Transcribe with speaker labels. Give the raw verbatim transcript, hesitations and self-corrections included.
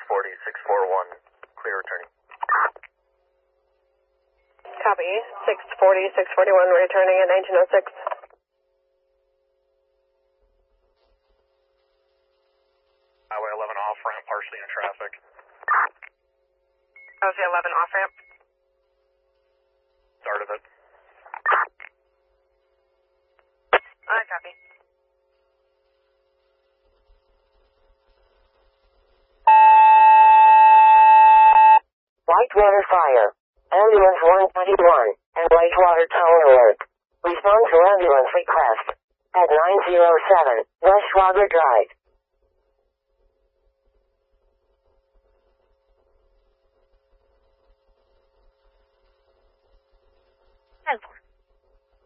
Speaker 1: forty, six forty-one, clear returning.
Speaker 2: Copy, six forty, six forty-one, returning at nineteen oh six.
Speaker 1: Highway eleven off ramp, partially in traffic.
Speaker 2: How's the eleven off ramp?
Speaker 1: Start of it.
Speaker 2: I copy.
Speaker 3: Whitewater Fire. Ambulance one twenty-one and Whitewater Tower Alert. Respond to ambulance request at nine oh seven West Schwager Drive.